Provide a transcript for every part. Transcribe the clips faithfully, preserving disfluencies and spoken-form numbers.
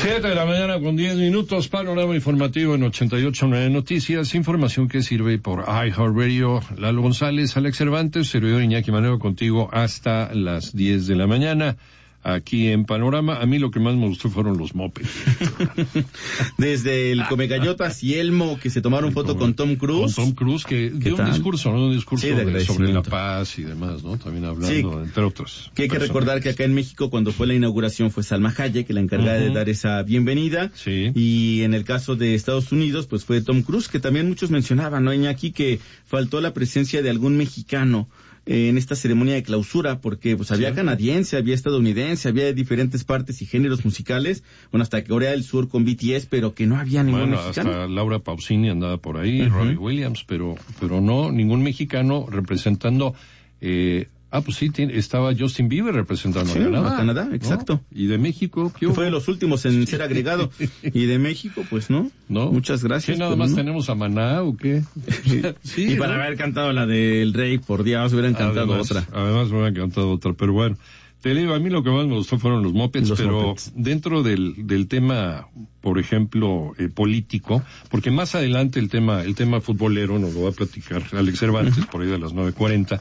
Siete de la mañana con diez minutos, panorama informativo en ochenta y ocho punto nueve Noticias, información que sirve por iHeartRadio. Lalo González, Alex Cervantes, servidor Iñaki Manero contigo hasta las diez de la mañana. Aquí en Panorama, a mí lo que más me gustó fueron los mopeds. Desde el Come Gallotas y Elmo, que se tomaron foto con Tom Cruise. Con Tom Cruise, que dio un discurso, ¿no? Un discurso sí, de de, sobre la paz y demás, ¿no? También hablando, sí, entre otros. Que hay que recordar que acá en México, cuando fue la inauguración, fue Salma Hayek, la encargada uh-huh. de dar esa bienvenida. Sí. Y en el caso de Estados Unidos, pues fue Tom Cruise, que también muchos mencionaban, ¿no, Iñaki? Que faltó la presencia de algún mexicano en esta ceremonia de clausura, porque pues había sí. canadiense, había estadounidense, había de diferentes partes y géneros musicales, bueno, hasta Corea del Sur con B T S, pero que no había ningún bueno, mexicano. Hasta Laura Pausini andaba por ahí, uh-huh. Robbie Williams, pero pero no, ningún mexicano representando... Eh, Ah, pues sí, tiene, estaba Justin Bieber representando sí, a Canadá. a Canadá, exacto. ¿No? Y de México, ¿qué fue de los últimos en ser agregado. Y de México, pues no. No. Muchas gracias. ¿Qué nada más no? tenemos a Maná o qué? sí, y para ¿no? haber cantado la del Rey, por Dios, hubieran cantado además, otra. Además, hubieran cantado otra, pero bueno. Te digo, a mí lo que más me gustó fueron los mopeds, los pero mopeds. Dentro del, del tema, por ejemplo, eh, político, porque más adelante el tema, el tema futbolero nos lo va a platicar Alex Cervantes, uh-huh. por ahí de las nueve cuarenta.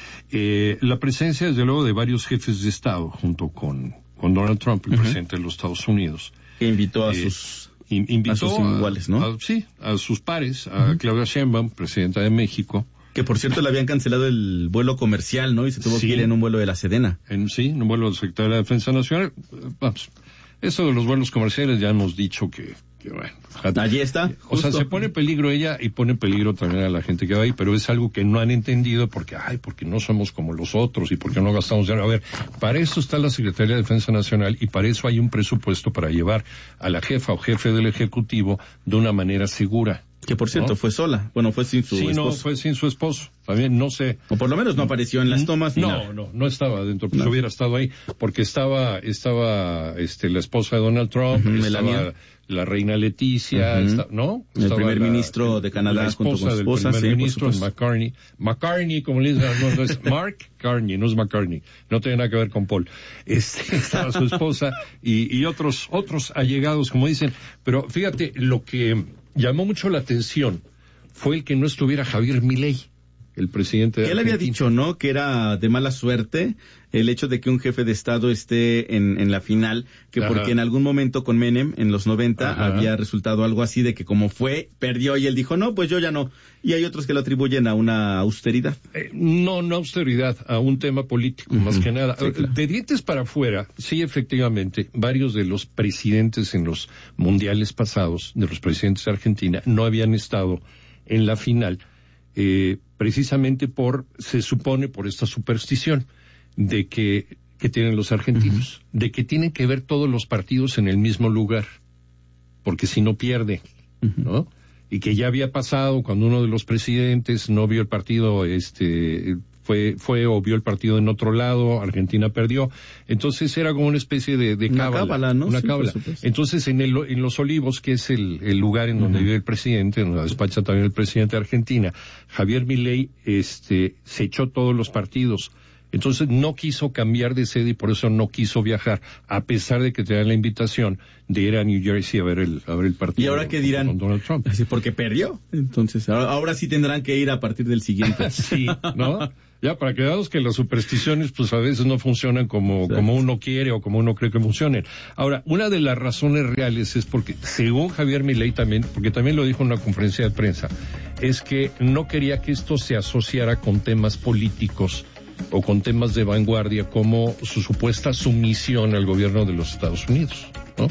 Eh, la presencia, desde luego, de varios jefes de Estado, junto con, con Donald Trump, el uh-huh. presidente de los Estados Unidos. Que invitó a eh, sus, in, invitó a sus iguales, ¿no? A, sí, a sus pares, a uh-huh. Claudia Sheinbaum, presidenta de México. Que, por cierto, le habían cancelado el vuelo comercial, ¿no? Y se tuvo sí. que ir en un vuelo de la Sedena. En, sí, en un vuelo del Secretario de la Defensa Nacional. Vamos, eso de los vuelos comerciales ya hemos dicho que... que bueno, allí está. O justo. sea, se pone en peligro ella y pone en peligro también a la gente que va ahí, pero es algo que no han entendido porque, ay, porque no somos como los otros y porque no gastamos dinero. A ver, para eso está la Secretaría de Defensa Nacional y para eso hay un presupuesto para llevar a la jefa o jefe del Ejecutivo de una manera segura. Que por cierto, ¿no? fue sola. Bueno, fue sin su sí, esposo. Sí, no, fue sin su esposo. También, no sé. O por lo menos no apareció en las tomas. No, nada. no, no estaba dentro, pues no. hubiera estado ahí, porque estaba, estaba, este, la esposa de Donald Trump, uh-huh, estaba Melania. La reina Leticia, uh-huh. está, ¿no? El estaba primer la, ministro de Canadá la esposa junto con su esposa, del primer sí, ministro, McCartney. McCartney, como le dicen, no, no es Mark Carney, no es McCartney. No tiene nada que ver con Paul. Este, estaba su esposa y, y otros, otros allegados, como dicen. Pero fíjate, lo que llamó mucho la atención fue el que no estuviera Javier Milei, el presidente de Él Argentina. había dicho, ¿no?, que era de mala suerte el hecho de que un jefe de Estado esté en, en la final, que Ajá. porque en algún momento con Menem, en los noventa, Ajá. había resultado algo así de que como fue, perdió, y él dijo, no, pues yo ya no. Y hay otros que lo atribuyen a una austeridad. Eh, no, no austeridad, a un tema político, uh-huh. más que nada. Sí, claro. De dientes para afuera, sí, efectivamente, varios de los presidentes en los mundiales pasados, de los presidentes de Argentina, no habían estado en la final, eh, precisamente por, se supone, por esta superstición de que, que tienen los argentinos, uh-huh. de que tienen que ver todos los partidos en el mismo lugar, porque si no pierde, uh-huh. ¿no? Y que ya había pasado cuando uno de los presidentes no vio el partido, este, fue, fue o vio el partido en otro lado, Argentina perdió. Entonces era como una especie de, de cábala. Una cábala, ¿no? Una sí, cábala. Entonces en el, en Los Olivos, que es el, el lugar en donde uh-huh. vive el presidente, donde despacha también el presidente de Argentina, Javier Milei, este, se echó todos los partidos. Entonces no quiso cambiar de sede y por eso no quiso viajar, a pesar de que tenía la invitación de ir a New Jersey a ver el, a ver el partido. ¿Y ahora qué dirán? Con Donald Trump. Así porque perdió. Entonces, ahora, ahora sí tendrán que ir a partir del siguiente. Sí, ¿no? Ya, para que veamos que las supersticiones, pues a veces no funcionan como, como uno quiere o como uno cree que funcionen. Ahora, una de las razones reales es porque, según Javier Milei también, porque también lo dijo en una conferencia de prensa, es que no quería que esto se asociara con temas políticos o con temas de vanguardia como su supuesta sumisión al gobierno de los Estados Unidos.